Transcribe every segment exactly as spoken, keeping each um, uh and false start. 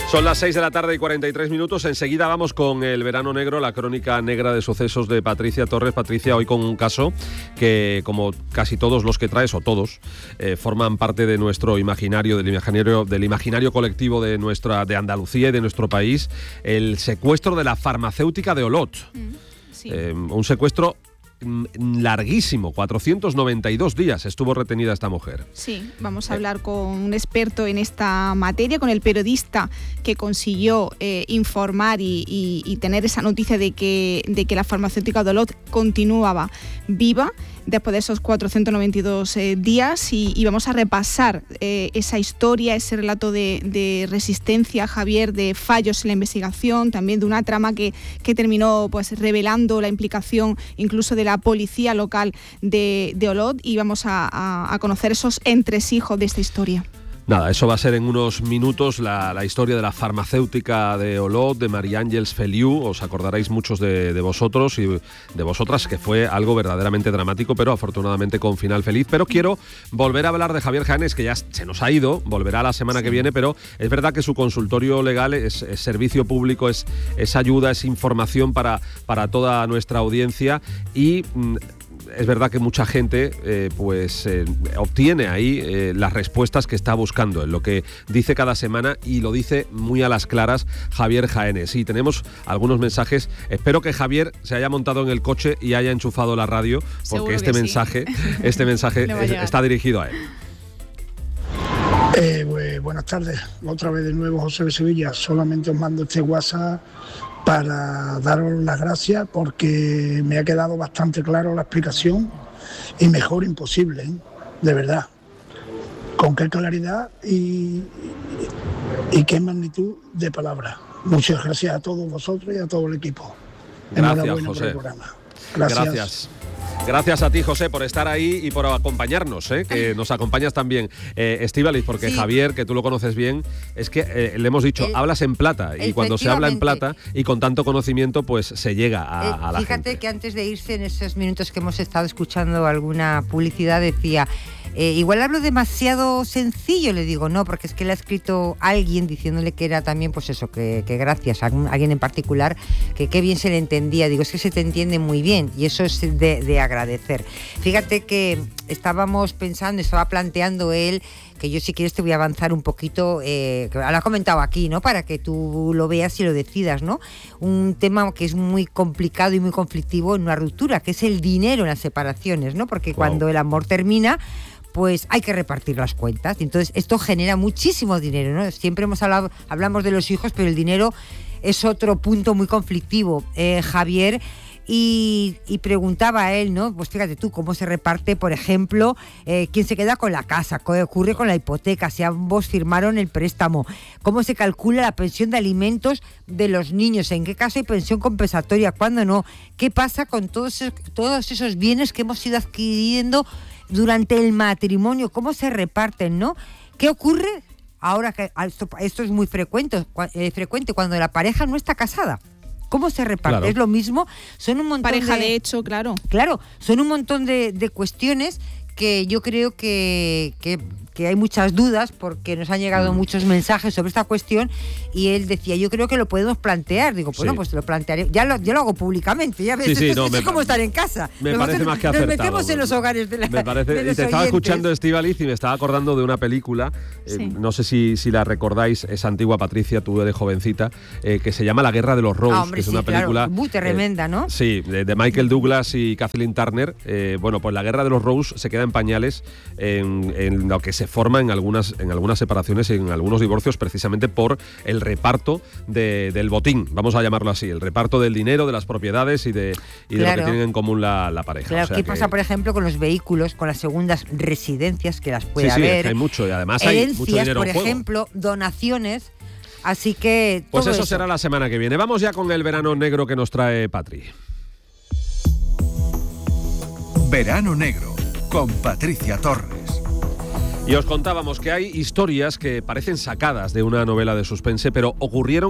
Son las seis de la tarde y cuarenta y tres minutos. Enseguida vamos con el Verano Negro, la crónica negra de sucesos de Patricia Torres. Patricia, hoy con un caso que, como casi todos los que traes, o todos, eh, forman parte de nuestro imaginario, del imaginario, del imaginario colectivo de nuestra, de Andalucía y de nuestro país, el secuestro de la farmacéutica de Olot. Mm, sí. eh, un secuestro larguísimo, cuatrocientos noventa y dos días estuvo retenida esta mujer. Sí, vamos a hablar con un experto en esta materia, con el periodista que consiguió eh, informar y, y, y tener esa noticia de que, de que la farmacéutica de Olot continuaba viva después de esos cuatrocientos noventa y dos eh, días y, y vamos a repasar eh, esa historia, ese relato de, de resistencia, Javier, de fallos en la investigación, también de una trama que, que terminó pues revelando la implicación incluso de la policía local de, de Olot, y vamos a, a, a conocer esos entresijos de esta historia. Nada, eso va a ser en unos minutos la, la historia de la farmacéutica de Olot, de María Ángeles Feliu. Os acordaréis muchos de, de vosotros y de vosotras, que fue algo verdaderamente dramático, pero afortunadamente con final feliz. Pero quiero volver a hablar de Javier Jaénes, que ya se nos ha ido, volverá la semana sí. que viene, pero es verdad que su consultorio legal es, es servicio público, es, es ayuda, es información para, para toda nuestra audiencia y... Mm, es verdad que mucha gente eh, pues eh, obtiene ahí eh, las respuestas que está buscando en lo que dice cada semana, y lo dice muy a las claras Javier Jaénes. Y tenemos algunos mensajes. Espero que Javier se haya montado en el coche y haya enchufado la radio, porque Seguro este mensaje, sí. este mensaje es, está dirigido a él. Eh, pues, buenas tardes, otra vez de nuevo José de Sevilla. Solamente os mando este WhatsApp para daros las gracias, porque me ha quedado bastante claro la explicación y mejor imposible, ¿eh? De verdad. Con qué claridad y, y qué magnitud de palabras. Muchas gracias a todos vosotros y a todo el equipo. Gracias, José. Por el programa. Gracias. Gracias. Gracias a ti, José, por estar ahí y por acompañarnos, ¿eh? Que nos acompañas también, eh, Estíbaliz, porque sí. Javier, que tú lo conoces bien, es que eh, le hemos dicho, el, hablas en plata, y cuando se habla en plata y con tanto conocimiento, pues se llega a, eh, a la fíjate gente. Que antes de irse, en esos minutos que hemos estado escuchando alguna publicidad, decía... Eh, igual hablo demasiado sencillo, le digo, no, porque es que le ha escrito alguien diciéndole que era también, pues eso, que, que gracias a alguien en particular, que qué bien se le entendía. Digo, es que se te entiende muy bien y eso es de, de agradecer. Fíjate que estábamos pensando, estaba planteando él, que yo si quieres te voy a avanzar un poquito, eh, que lo ha comentado aquí, ¿no? Para que tú lo veas y lo decidas, ¿no? Un tema que es muy complicado y muy conflictivo en una ruptura, que es el dinero en las separaciones, ¿no? Porque wow. cuando el amor termina, pues hay que repartir las cuentas. Entonces esto genera muchísimo dinero, ¿no? Siempre hemos hablado, hablamos de los hijos, pero el dinero es otro punto muy conflictivo. Eh, Javier... Y, y preguntaba a él, ¿no? Pues fíjate tú, cómo se reparte, por ejemplo, eh, quién se queda con la casa, qué ocurre con la hipoteca, si ambos firmaron el préstamo, cómo se calcula la pensión de alimentos de los niños, en qué caso hay pensión compensatoria, cuándo no, qué pasa con todos esos, todos esos bienes que hemos ido adquiriendo durante el matrimonio, cómo se reparten, ¿no? ¿Qué ocurre ahora que esto, esto es muy frecuente, eh, frecuente cuando la pareja no está casada? ¿Cómo se reparte? Claro. Es lo mismo. Son un montón Pareja de... de hecho, claro. Claro, son un montón de, de cuestiones que yo creo que, que, que hay muchas dudas, porque nos han llegado mm. muchos mensajes sobre esta cuestión, y él decía, yo creo que lo podemos plantear. Digo, bueno, sí. pues lo plantearé. Ya lo, yo lo hago públicamente, ya ves, sí, sí, esto, no, esto me, es como estar en casa. Me nos parece nos, más que acertado. Nos metemos en los hogares de la Me parece, de los y te estaba oyentes. escuchando, Estíbaliz, y me estaba acordando de una película, sí. eh, no sé si, si la recordáis, es antigua, Patricia, tú eres jovencita, eh, que se llama La Guerra de los Rose, ah, hombre, que es sí, una película... Claro. Muy tremenda, eh, ¿no? Sí, de, de Michael Douglas y Kathleen Turner. Eh, bueno, pues La Guerra de los Rose se queda en pañales en, en lo que se forma en algunas, en algunas separaciones y en algunos divorcios, precisamente por el reparto de, del botín, vamos a llamarlo así, el reparto del dinero, de las propiedades y de, y de claro. lo que tienen en común la, la pareja. Claro, o sea ¿qué que... pasa, por ejemplo, con los vehículos, con las segundas residencias, que las puede sí, sí, haber? Es que hay mucho, y además herencias, hay mucho dinero por en juego. Ejemplo, donaciones. Así que pues todo eso, eso será la semana que viene. Vamos ya con el verano negro que nos trae Patri. Verano negro con Patricia Torres. Y os contábamos que hay historias que parecen sacadas de una novela de suspense, pero ocurrieron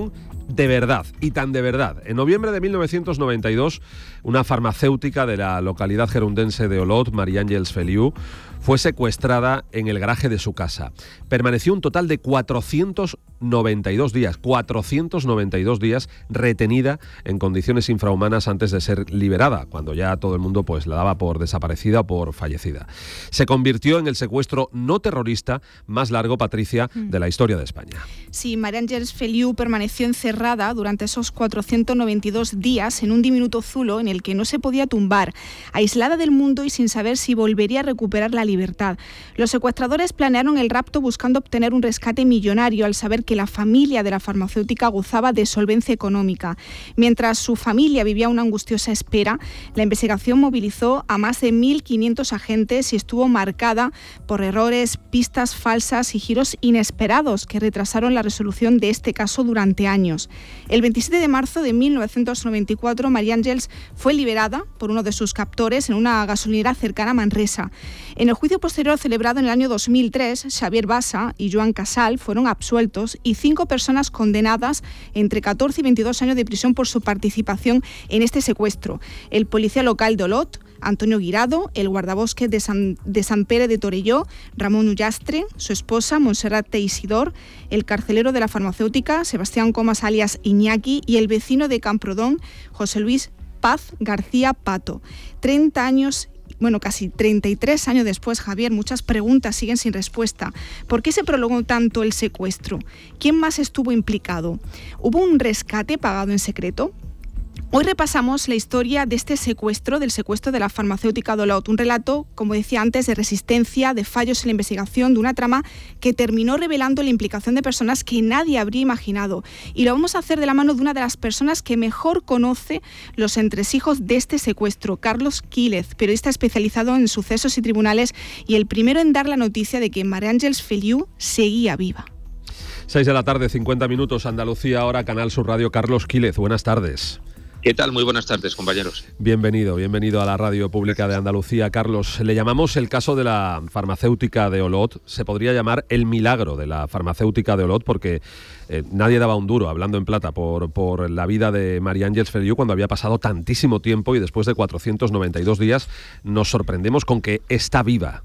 de verdad, y tan de verdad. En noviembre de mil novecientos noventa y dos, una farmacéutica de la localidad gerundense de Olot, Marie Àngels Feliu, fue secuestrada en el garaje de su casa. Permaneció un total de cuatrocientos noventa y dos días, cuatrocientos noventa y dos días retenida en condiciones infrahumanas antes de ser liberada, cuando ya todo el mundo pues la daba por desaparecida o por fallecida. Se convirtió en el secuestro no terrorista más largo, Patricia, de la historia de España. Sí, Marie Àngels Feliu permaneció encerrada durante esos cuatrocientos noventa y dos días en un diminuto zulo en el que no se podía tumbar, aislada del mundo y sin saber si volvería a recuperar la libertad. Los secuestradores planearon el rapto buscando obtener un rescate millonario al saber que la familia de la farmacéutica gozaba de solvencia económica. Mientras su familia vivía una angustiosa espera, la investigación movilizó a más de mil quinientos agentes y estuvo marcada por errores, pistas falsas y giros inesperados que retrasaron la resolución de este caso durante años. El veintisiete de marzo de mil novecientos noventa y cuatro, Marie Àngels fue liberada por uno de sus captores en una gasolinera cercana a Manresa. En el juicio posterior celebrado en el año dos mil tres, Xavier Bassa y Joan Casal fueron absueltos y cinco personas condenadas entre catorce y veintidós años de prisión por su participación en este secuestro. El policía local de Olot, Antonio Guirado, el guardabosques de San, de San Pere de Torelló, Ramón Ullastre, su esposa, Montserrat Teixidor, el carcelero de la farmacéutica, Sebastián Comas alias Iñaki, y el vecino de Camprodón, José Luis Paz García Pato. treinta años Bueno, casi treinta y tres años después, Javier, muchas preguntas siguen sin respuesta. ¿Por qué se prolongó tanto el secuestro? ¿Quién más estuvo implicado? ¿Hubo un rescate pagado en secreto? Hoy repasamos la historia de este secuestro, del secuestro de la farmacéutica de Olot, un relato, como decía antes, de resistencia, de fallos en la investigación, de una trama que terminó revelando la implicación de personas que nadie habría imaginado. Y lo vamos a hacer de la mano de una de las personas que mejor conoce los entresijos de este secuestro, Carlos Quílez, periodista especializado en sucesos y tribunales y el primero en dar la noticia de que Marie Àngels Feliu seguía viva. seis de la tarde, cincuenta minutos, Andalucía, ahora Canal Sur Radio. Carlos Quílez, buenas tardes. ¿Qué tal? Muy buenas tardes, compañeros. Bienvenido, bienvenido a la Radio Pública de Andalucía. Carlos, le llamamos el caso de la farmacéutica de Olot. Se podría llamar el milagro de la farmacéutica de Olot porque eh, nadie daba un duro, hablando en plata, por, por la vida de Marie Àngels Feliu cuando había pasado tantísimo tiempo y después de cuatrocientos noventa y dos días nos sorprendemos con que está viva.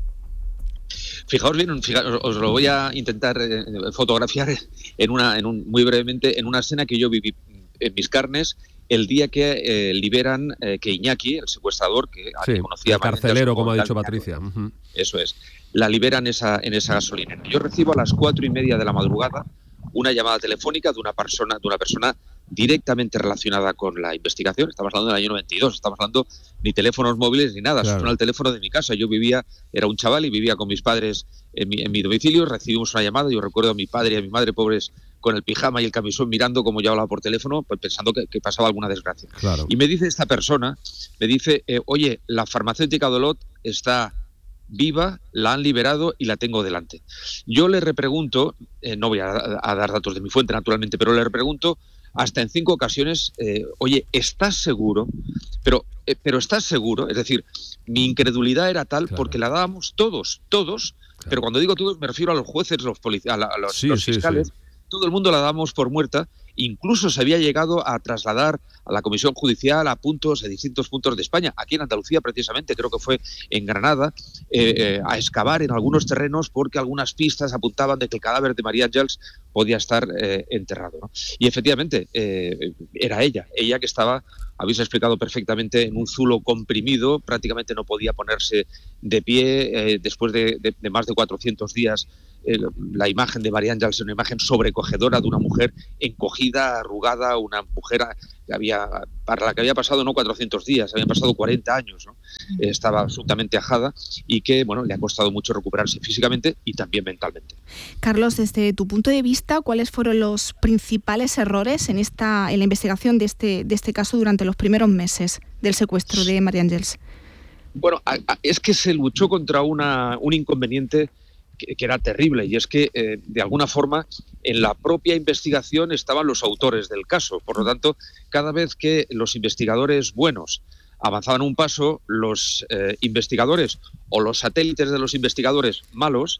Fijaos bien, fijaos, os lo voy a intentar eh, fotografiar en una, en un, muy brevemente en una escena que yo viví en mis carnes el día que eh, liberan, eh, que Iñaki, el secuestrador, que, sí, que conocía... el carcelero, como ha dicho tal, Patricia. Uh-huh. Eso es. La liberan esa, en esa gasolinera. Yo recibo a las cuatro y media de la madrugada una llamada telefónica de una persona, de una persona directamente relacionada con la investigación. Estamos hablando del año noventa y dos, estamos hablando ni teléfonos móviles ni nada, claro. Suena el teléfono de mi casa. Yo vivía, era un chaval y vivía con mis padres en mi, en mi domicilio, recibimos una llamada, yo recuerdo a mi padre y a mi madre, pobres, con el pijama y el camisón mirando como yo hablaba por teléfono, pues pensando que, que pasaba alguna desgracia. Claro. Y me dice esta persona, me dice, eh, oye, la farmacéutica de Olot está viva, la han liberado y la tengo delante. Yo le repregunto, eh, no voy a, a dar datos de mi fuente naturalmente, pero le repregunto hasta en cinco ocasiones, eh, oye, ¿estás seguro? Pero, eh, pero ¿estás seguro? Es decir, mi incredulidad era tal claro. porque la dábamos todos, todos, claro. pero cuando digo todos me refiero a los jueces, los policías, a, a los, sí, los sí, fiscales, sí. Todo el mundo la damos por muerta. Incluso se había llegado a trasladar a la Comisión Judicial a puntos, a distintos puntos de España, aquí en Andalucía precisamente, creo que fue en Granada, eh, eh, a excavar en algunos terrenos porque algunas pistas apuntaban de que el cadáver de Marie Àngels podía estar eh, enterrado, ¿no? Y efectivamente, eh, era ella, ella que estaba, habéis explicado perfectamente, en un zulo comprimido, prácticamente no podía ponerse de pie, eh, después de, de, de más de cuatrocientos días. Eh, la imagen de Marie Àngels es una imagen sobrecogedora de una mujer encogida, arrugada, una mujer que había, para la que había pasado no cuatrocientos días, habían pasado cuarenta años, ¿no? Eh, estaba absolutamente ajada y que bueno, le ha costado mucho recuperarse físicamente y también mentalmente. Carlos, desde tu punto de vista, ¿cuáles fueron los principales errores en esta en la investigación de este, de este caso durante los primeros meses del secuestro de Marie Àngels? Bueno, a, a, es que se luchó contra una, un inconveniente que, que era terrible, y es que eh, de alguna forma en la propia investigación estaban los autores del caso. Por lo tanto, cada vez que los investigadores buenos avanzaban un paso, los eh, investigadores o los satélites de los investigadores malos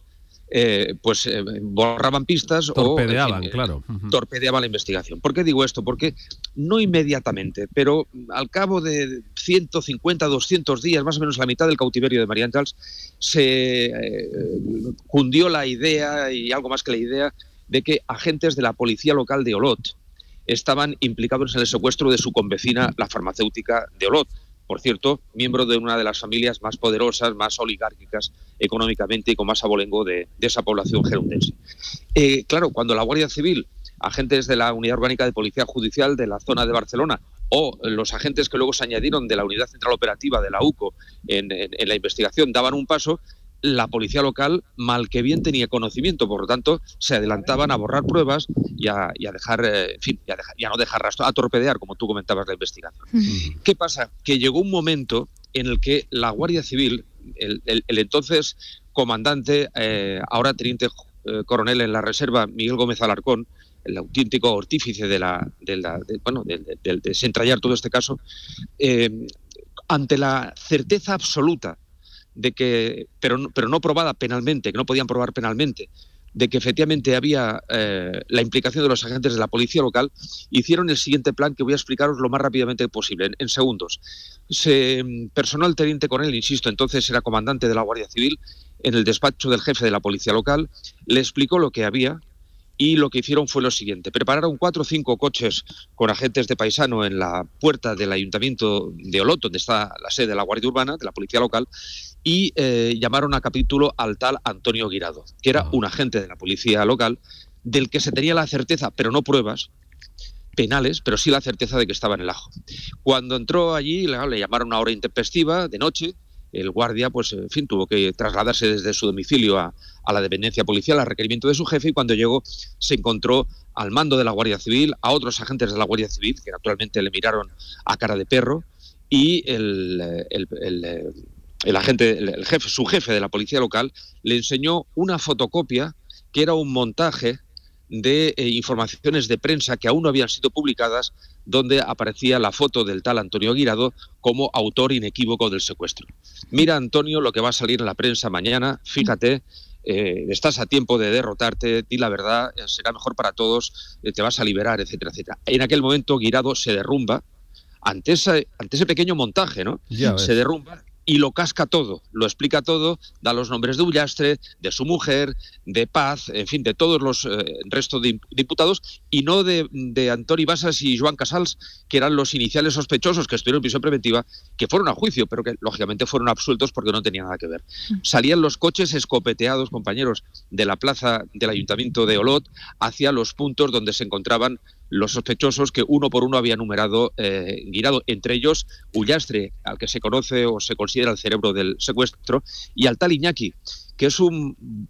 eh, pues eh, borraban pistas torpedeaban, o en fin, claro. Uh-huh. torpedeaban la investigación. ¿Por qué digo esto? Porque no inmediatamente, pero al cabo de ciento cincuenta, doscientos días, más o menos la mitad del cautiverio de María Àngels, se eh, cundió la idea, y algo más que la idea, de que agentes de la policía local de Olot estaban implicados en el secuestro de su convecina, la farmacéutica de Olot. Por cierto, miembro de una de las familias más poderosas, más oligárquicas económicamente y con más abolengo de, de esa población gerundense. Eh, claro, cuando la Guardia Civil, agentes de la Unidad Orgánica de Policía Judicial de la zona de Barcelona o los agentes que luego se añadieron de la Unidad Central Operativa de la U C O en, en, en la investigación daban un paso, la policía local mal que bien tenía conocimiento, por lo tanto se adelantaban a borrar pruebas y a, y a dejar, eh, en fin, y a, dejar, y a no dejar rastro, a torpedear, como tú comentabas, la investigación. Mm. ¿Qué pasa? Que llegó un momento en el que la Guardia Civil, el, el, el entonces comandante, eh, ahora teniente eh, coronel en la reserva, Miguel Gómez Alarcón, el auténtico artífice de la, de la de, bueno, de, de, de desentrañar todo este caso, eh, ante la certeza absoluta de que, pero no, pero no probada penalmente, que no podían probar penalmente, de que efectivamente había eh, la implicación de los agentes de la policía local, hicieron el siguiente plan que voy a explicaros lo más rápidamente posible, en, en segundos. Se personó el teniente coronel, insisto, entonces era comandante de la Guardia Civil, en el despacho del jefe de la policía local, le explicó lo que había, y lo que hicieron fue lo siguiente: prepararon cuatro o cinco coches con agentes de paisano en la puerta del ayuntamiento de Olot, donde está la sede de la Guardia Urbana, de la policía local, y eh, llamaron a capítulo al tal Antonio Guirado, que era un agente de la policía local, del que se tenía la certeza, pero no pruebas penales, pero sí la certeza de que estaba en el ajo. Cuando entró allí, le, le llamaron a hora intempestiva, de noche. El guardia, pues, en fin, tuvo que trasladarse desde su domicilio a, a la dependencia policial a requerimiento de su jefe, y cuando llegó se encontró al mando de la Guardia Civil a otros agentes de la Guardia Civil que naturalmente le miraron a cara de perro, y el, el, el, el agente, el, el jefe, su jefe de la policía local le enseñó una fotocopia que era un montaje de eh, informaciones de prensa que aún no habían sido publicadas, donde aparecía la foto del tal Antonio Guirado como autor inequívoco del secuestro. Mira, Antonio, lo que va a salir en la prensa mañana, fíjate, eh, estás a tiempo de derrotarte, di la verdad, eh, será mejor para todos, eh, te vas a liberar, etcétera, etcétera. En aquel momento Guirado se derrumba ante, esa, ante ese pequeño montaje, ¿no? Se derrumba y lo casca todo, lo explica todo, da los nombres de Ullastre, de su mujer, de Paz, en fin, de todos los eh, restos de diputados, y no de, de Antoni Bassas y Joan Casals, que eran los iniciales sospechosos que estuvieron en prisión preventiva, que fueron a juicio, pero que lógicamente fueron absueltos porque no tenían nada que ver. Salían los coches escopeteados, compañeros, de la plaza del Ayuntamiento de Olot hacia los puntos donde se encontraban los sospechosos, que uno por uno había numerado eh, Guirado, entre ellos Ullastre, al que se conoce o se considera el cerebro del secuestro, y al tal Iñaki, que es un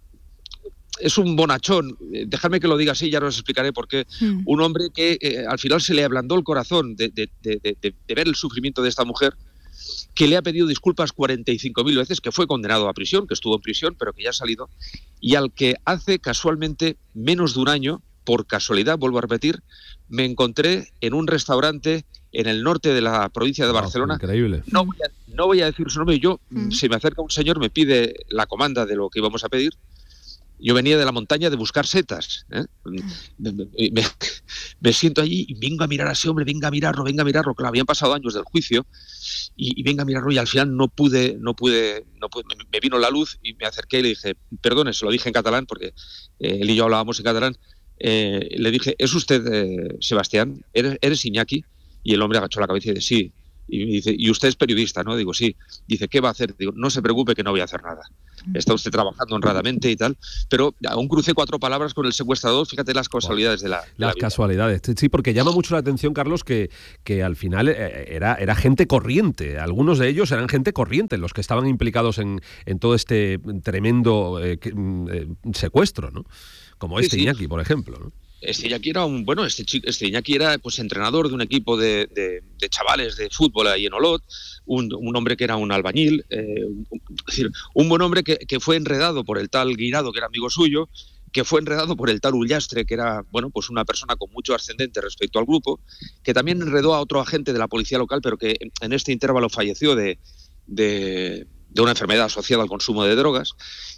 es un bonachón, dejadme que lo diga así, ya os explicaré por qué, mm. un hombre que eh, al final se le ablandó el corazón de, de, de, de, de ver el sufrimiento de esta mujer, que le ha pedido disculpas cuarenta y cinco mil veces, que fue condenado a prisión, que estuvo en prisión, pero que ya ha salido, y al que hace casualmente menos de un año, por casualidad, vuelvo a repetir, me encontré en un restaurante en el norte de la provincia de wow, Barcelona. Increíble. No voy a, no voy a decir su nombre. Yo, mm. se me acerca un señor, me pide la comanda de lo que íbamos a pedir. Yo venía de la montaña de buscar setas, ¿eh? me, me, me siento allí y vengo a mirar a ese hombre, venga a mirarlo, venga a mirarlo, claro, habían pasado años del juicio, y, y venga a mirarlo, y al final no pude, no pude, no pude me, me vino la luz y me acerqué y le dije, perdone, se lo dije en catalán, porque eh, él y yo hablábamos en catalán. Eh, le dije, ¿es usted eh, Sebastián? ¿Eres, ¿Eres Iñaki? Y el hombre agachó la cabeza y dice, sí. Y me dice, ¿y usted es periodista? ¿No? Digo, sí. Dice, ¿qué va a hacer? Digo, no se preocupe, que no voy a hacer nada. Está usted trabajando honradamente y tal. Pero aún crucé cuatro palabras con el secuestrador. Fíjate las casualidades de la, de Las la casualidades. Sí, porque llama mucho la atención, Carlos, que, que al final era, era gente corriente. Algunos de ellos eran gente corriente, los que estaban implicados en, en todo este tremendo eh, eh, secuestro, ¿no? Como este sí, sí. Iñaki, por ejemplo, ¿no? Este Iñaki era un, bueno, este, este Iñaki era pues entrenador de un equipo de, de, de chavales de fútbol ahí en Olot, un, un hombre que era un albañil, eh, un, es decir, un buen hombre que, que fue enredado por el tal Guirado, que era amigo suyo, que fue enredado por el tal Ullastre, que era, bueno, pues una persona con mucho ascendente respecto al grupo, que también enredó a otro agente de la policía local, pero que en este intervalo falleció de, de, de una enfermedad asociada al consumo de drogas.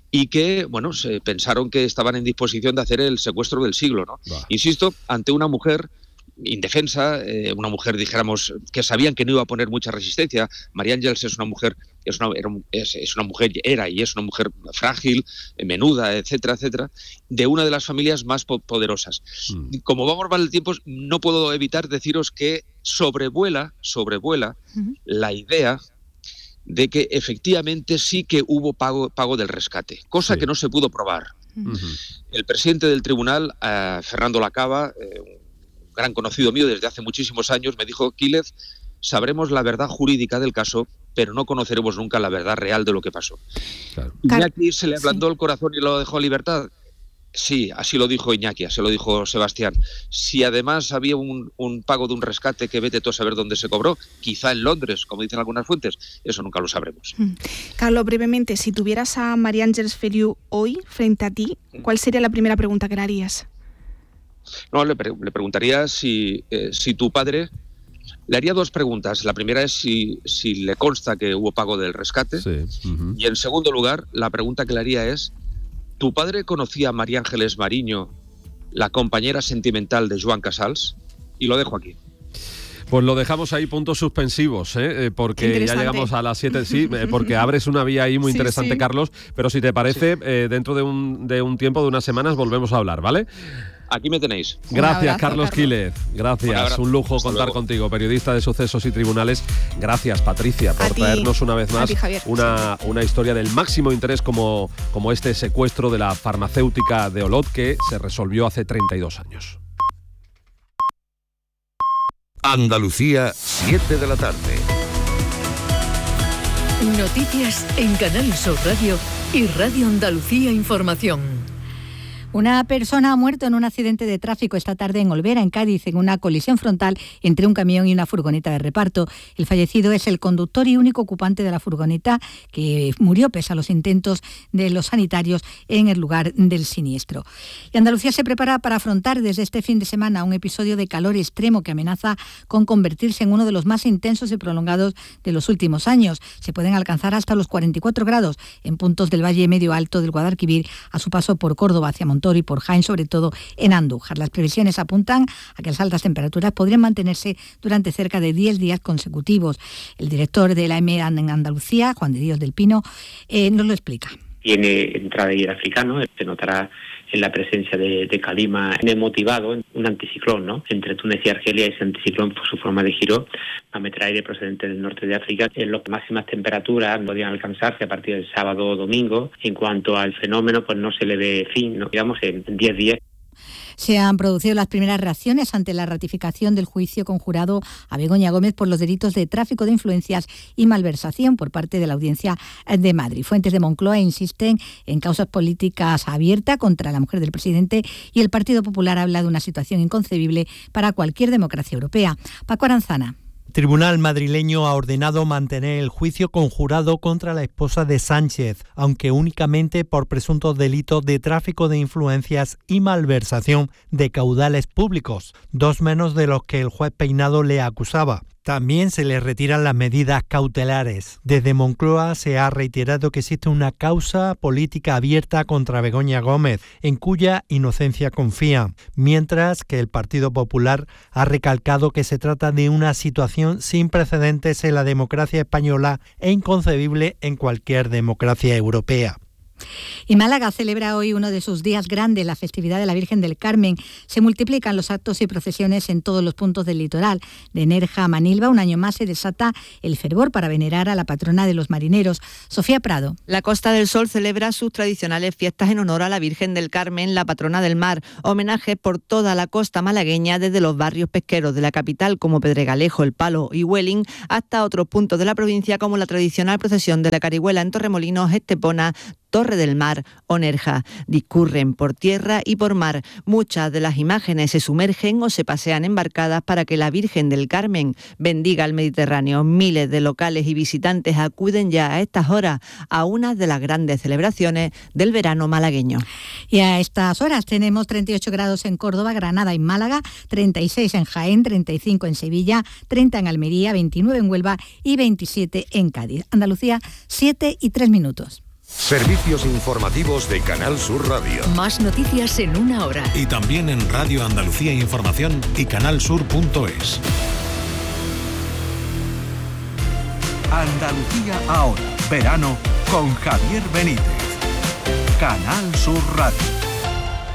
y que, bueno, se pensaron que estaban en disposición de hacer el secuestro del siglo, ¿no? Bah. Insisto, ante una mujer indefensa, eh, una mujer, dijéramos, que sabían que no iba a poner mucha resistencia. María Ángeles es una mujer, es una, era, es, es una mujer, era y es una mujer frágil, menuda, etcétera, etcétera, de una de las familias más po- poderosas. Mm. Como vamos mal el tiempo, no puedo evitar deciros que sobrevuela, sobrevuela uh-huh. la idea de que efectivamente sí que hubo pago, pago del rescate, cosa sí. que no se pudo probar. Uh-huh. El presidente del tribunal, uh, Fernando Lacava, eh, gran conocido mío desde hace muchísimos años, me dijo: Quílez, sabremos la verdad jurídica del caso, pero no conoceremos nunca la verdad real de lo que pasó. Claro. ¿Iñaki se le ablandó sí. el corazón y lo dejó en libertad? Sí, así lo dijo Iñaki, así lo dijo Sebastián. Si además había un, un pago de un rescate que vete tú a saber dónde se cobró, quizá en Londres, como dicen algunas fuentes, eso nunca lo sabremos. Carlos, brevemente, si tuvieras a María Ángeles Feliu hoy frente a ti, ¿cuál sería la primera pregunta que le harías? No, le, pre- le preguntaría si, eh, si tu padre... Le haría dos preguntas. La primera es si, si le consta que hubo pago del rescate. Sí. Uh-huh. Y en segundo lugar, la pregunta que le haría es: ¿tu padre conocía a María Ángeles Mariño, la compañera sentimental de Joan Casals? Y lo dejo aquí. Pues lo dejamos ahí, puntos suspensivos, ¿eh? Porque ya llegamos a las siete, sí, porque abres una vía ahí muy sí, interesante, sí. Carlos, pero si te parece, sí. eh, dentro de un, de un tiempo, de unas semanas, volvemos a hablar, ¿vale? Aquí me tenéis. Gracias, abrazo, Carlos Quílez. Gracias, un, un lujo Hasta contar luego. contigo, periodista de sucesos y tribunales. Gracias, Patricia, por ti, traernos una vez más ti, una, una historia del máximo interés como, como este secuestro de la farmacéutica de Olot, que se resolvió hace treinta y dos años. Andalucía, siete de la tarde. Noticias en Canal Sur Radio y Radio Andalucía Información. Una persona ha muerto en un accidente de tráfico esta tarde en Olvera, en Cádiz, en una colisión frontal entre un camión y una furgoneta de reparto. El fallecido es el conductor y único ocupante de la furgoneta, que murió pese a los intentos de los sanitarios en el lugar del siniestro. Y Andalucía se prepara para afrontar desde este fin de semana un episodio de calor extremo que amenaza con convertirse en uno de los más intensos y prolongados de los últimos años. Se pueden alcanzar hasta los cuarenta y cuatro grados en puntos del Valle Medio Alto del Guadalquivir a su paso por Córdoba hacia Montoro y por Jaén, sobre todo en Andújar. Las previsiones apuntan a que las altas temperaturas podrían mantenerse durante cerca de diez días consecutivos. El director de la E M E A en Andalucía, Juan de Dios del Pino, eh, nos lo explica. Tiene entrada de aire africano, se notará en la presencia de, de calima motivado, un anticiclón, ¿no? Entre Túnez y Argelia, ese anticiclón, por su forma de giro, va a meter aire procedente del norte de África. En las máximas temperaturas podrían alcanzarse a partir del sábado o domingo. En cuanto al fenómeno, pues no se le ve fin, ¿no? Digamos, en diez días. Se han producido las primeras reacciones ante la ratificación del juicio conjurado a Begoña Gómez por los delitos de tráfico de influencias y malversación por parte de la Audiencia de Madrid. Fuentes de Moncloa insisten en causas políticas abiertas contra la mujer del presidente y el Partido Popular habla de una situación inconcebible para cualquier democracia europea. Paco Aranzana. El tribunal madrileño ha ordenado mantener el juicio conjurado contra la esposa de Sánchez, aunque únicamente por presuntos delitos de tráfico de influencias y malversación de caudales públicos, dos menos de los que el juez Peinado le acusaba. También se le retiran las medidas cautelares. Desde Moncloa se ha reiterado que existe una causa política abierta contra Begoña Gómez, en cuya inocencia confía, mientras que el Partido Popular ha recalcado que se trata de una situación sin precedentes en la democracia española e inconcebible en cualquier democracia europea. Y Málaga celebra hoy uno de sus días grandes, la festividad de la Virgen del Carmen. Se multiplican los actos y procesiones en todos los puntos del litoral. De Nerja a Manilva, un año más se desata el fervor para venerar a la patrona de los marineros. Sofía Prado. La Costa del Sol celebra sus tradicionales fiestas en honor a la Virgen del Carmen, la patrona del mar. Homenaje por toda la costa malagueña, desde los barrios pesqueros de la capital como Pedregalejo, El Palo y Huelin, hasta otros puntos de la provincia como la tradicional procesión de la Carihuela en Torremolinos, Estepona, Torre del Mar o Nerja. Discurren por tierra y por mar. Muchas de las imágenes se sumergen o se pasean embarcadas para que la Virgen del Carmen bendiga el Mediterráneo. Miles de locales y visitantes acuden ya a estas horas a una de las grandes celebraciones del verano malagueño. Y a estas horas tenemos treinta y ocho grados en Córdoba, Granada y Málaga, treinta y seis en Jaén, treinta y cinco en Sevilla, treinta en Almería, veintinueve en Huelva y veintisiete en Cádiz. Andalucía, siete y tres minutos. Servicios informativos de Canal Sur Radio. Más noticias en una hora. Y también en Radio Andalucía Información y canalsur punto es. Andalucía ahora, verano con Javier Benítez. Canal Sur Radio.